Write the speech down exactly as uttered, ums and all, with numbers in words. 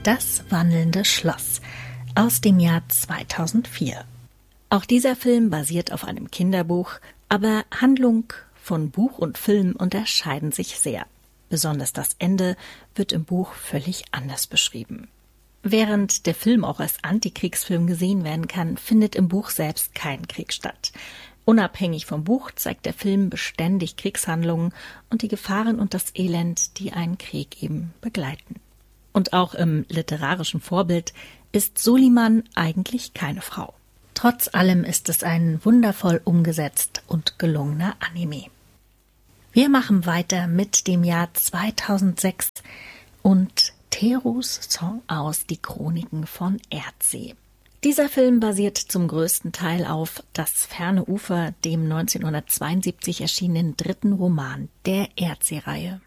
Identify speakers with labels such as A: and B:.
A: Das wandelnde Schloss aus dem Jahr zweitausendvier. Auch dieser Film basiert auf einem Kinderbuch, aber Handlung von Buch und Film unterscheiden sich sehr. Besonders das Ende wird im Buch völlig anders beschrieben. Während der Film auch als Antikriegsfilm gesehen werden kann, findet im Buch selbst kein Krieg statt. Unabhängig vom Buch zeigt der Film beständig Kriegshandlungen und die Gefahren und das Elend, die einen Krieg eben begleiten. Und auch im literarischen Vorbild ist Soliman eigentlich keine Frau. Trotz allem ist es ein wundervoll umgesetzt und gelungener Anime. Wir machen weiter mit dem Jahr zweitausendsechs und Terus Song aus Die Chroniken von Erdsee. Dieser Film basiert zum größten Teil auf Das ferne Ufer, dem neunzehnhundertzweiundsiebzig erschienenen dritten Roman der Erdsee-Reihe.